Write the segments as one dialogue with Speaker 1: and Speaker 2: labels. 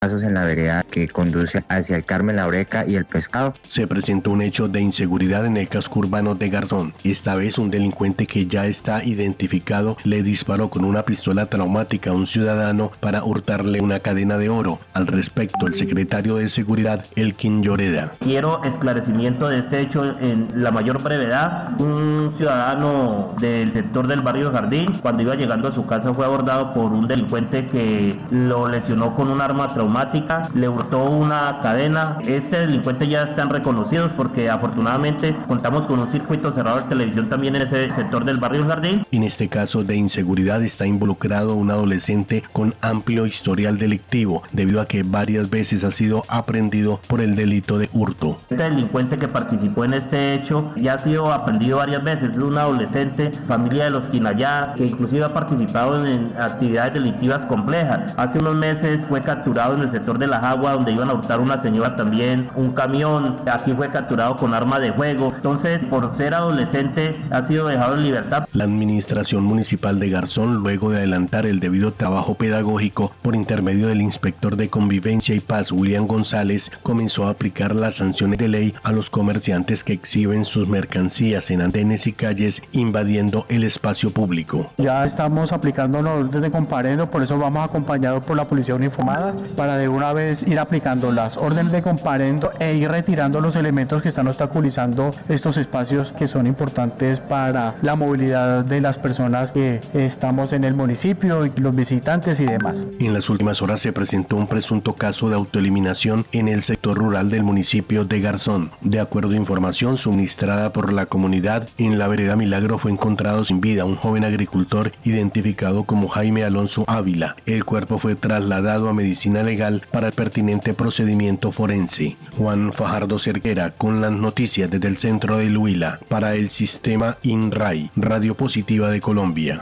Speaker 1: pasos en la vereda que conduce hacia el Carmen La Breca y el Pescado.
Speaker 2: Se presentó un hecho de inseguridad en el casco urbano de Garzón. Esta vez un delincuente que ya está identificado le disparó con una pistola traumática a un ciudadano para hurtarle una cadena de oro. Al respecto, el secretario de Seguridad, Elkin Lloreda.
Speaker 3: Quiero esclarecimiento de este hecho en la mayor brevedad. Un ciudadano del sector del barrio Jardín, cuando iba llegando a su casa, fue abordado por un delincuente que lo lesionó con un arma traumática, le hurtó una cadena. Este delincuente ya están reconocidos porque afortunadamente contamos con un circuito cerrado de televisión también en ese sector del barrio Jardín.
Speaker 2: En este caso de inseguridad está involucrado un adolescente con amplio historial delictivo, debido a que varias veces ha sido aprehendido por el delito de hurto.
Speaker 3: Este delincuente que participó en este hecho ya ha sido aprehendido varias veces. Es un adolescente, familia de los Quinayá, que inclusive ha participado en actividades delictivas complejas. Hace unos meses fue capturado en el sector de La Jagua, donde iban a hurtar una señora también, un camión. Aquí fue capturado con arma de fuego. Entonces, por ser adolescente, ha sido dejado en libertad.
Speaker 2: La administración municipal de Garzón, luego de adelantar el debido trabajo pedagógico por intermedio del inspector de Convivencia y Paz, William González, comenzó a aplicar las sanciones de ley a los comerciantes que exhiben sus mercancías en andenes y calles, invadiendo el espacio público.
Speaker 4: Ya estamos aplicando los órdenes de comparendo, por eso vamos acompañados por la policía uniformada, para de una vez ir aplicando las órdenes de comparendo e ir retirando los elementos que están obstaculizando estos espacios que son importantes para la movilidad de las personas que estamos en el municipio, y los visitantes y demás.
Speaker 2: En las últimas horas se presentó un presunto caso de autoeliminación en el sector rural del municipio de Garzón. De acuerdo a información suministrada por la comunidad, en la vereda Milagro fue encontrado sin vida un joven agricultor identificado como Jaime Alonso Ávila. El cuerpo fue trasladado a medicina legal para el pertinente procedimiento forense. Juan Fajardo Cerquera con las noticias desde el centro de Huila para el sistema INRAI, Radio Positiva de Colombia.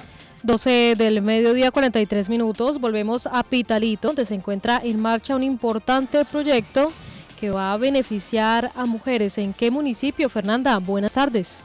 Speaker 5: 12 del mediodía, 43 minutos. Volvemos a Pitalito, donde se encuentra en marcha un importante proyecto que va a beneficiar a mujeres. ¿En qué municipio, Fernanda? Buenas tardes.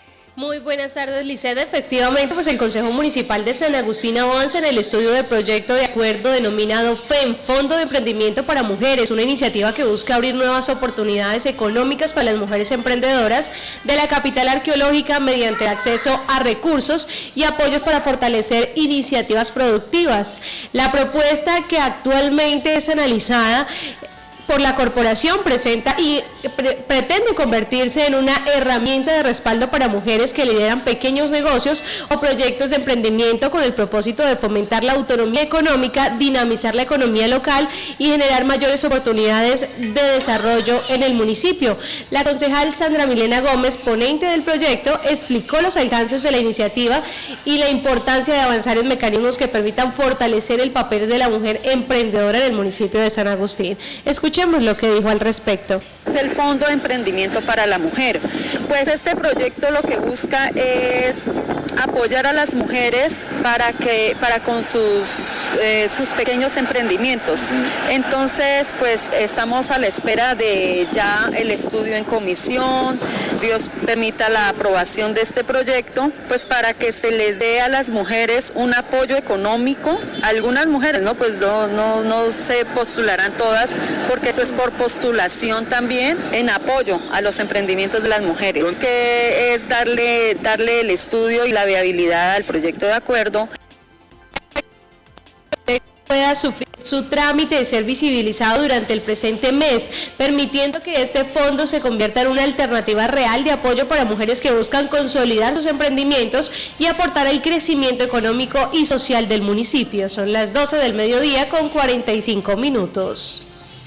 Speaker 6: Muy buenas tardes, Lisset. Efectivamente, pues el Consejo Municipal de San Agustín avanza en el estudio del proyecto de acuerdo denominado FEM, Fondo de Emprendimiento para Mujeres, una iniciativa que busca abrir nuevas oportunidades económicas para las mujeres emprendedoras de la capital arqueológica mediante acceso a recursos y apoyos para fortalecer iniciativas productivas. La propuesta, que actualmente es analizada por la corporación, presenta y pretende convertirse en una herramienta de respaldo para mujeres que lideran pequeños negocios o proyectos de emprendimiento con el propósito de fomentar la autonomía económica, dinamizar la economía local y generar mayores oportunidades de desarrollo en el municipio. La concejal Sandra Milena Gómez, ponente del proyecto, explicó los alcances de la iniciativa y la importancia de avanzar en mecanismos que permitan fortalecer el papel de la mujer emprendedora en el municipio de San Agustín. Escuchemos lo que dijo al respecto.
Speaker 7: Es el Fondo de Emprendimiento para la Mujer. Pues este proyecto lo que busca es apoyar a las mujeres para con sus pequeños emprendimientos. Entonces, pues estamos a la espera de ya el estudio en comisión. Dios permita la aprobación de este proyecto, pues para que se les dé a las mujeres un apoyo económico. Algunas mujeres, ¿no? Pues no se postularán todas, porque eso es por postulación también, en apoyo a los emprendimientos de las mujeres, que es darle el estudio y la viabilidad al proyecto de acuerdo.
Speaker 6: Pueda sufrir su trámite y ser visibilizado durante el presente mes, permitiendo que este fondo se convierta en una alternativa real de apoyo para mujeres que buscan consolidar sus emprendimientos y aportar al crecimiento económico y social del municipio. Son las 12 del mediodía con 45 minutos.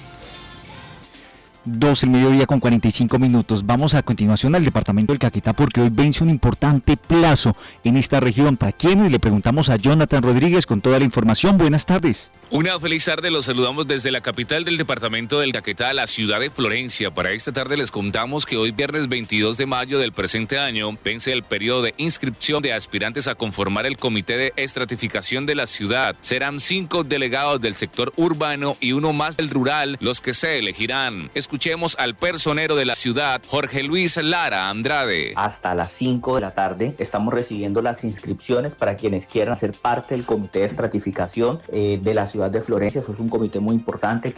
Speaker 8: 12 del mediodía con 45 minutos. Vamos a continuación al departamento del Caquetá, porque hoy vence un importante plazo en esta región. ¿Para quiénes? Le preguntamos a Jonathan Rodríguez con toda la información. Buenas tardes.
Speaker 9: Una feliz tarde, los saludamos desde la capital del departamento del Caquetá, la ciudad de Florencia. Para esta tarde les contamos que hoy, viernes 22 de mayo del presente año, vence el periodo de inscripción de aspirantes a conformar el Comité de Estratificación de la ciudad. Serán 5 delegados del sector urbano y 1 más del rural los que se elegirán. Escuchemos Escuchemos al personero de la ciudad, Jorge Luis Lara Andrade.
Speaker 10: Hasta las 5 de la tarde estamos recibiendo las inscripciones para quienes quieran ser parte del comité de estratificación de la ciudad de Florencia. Eso es un comité muy importante que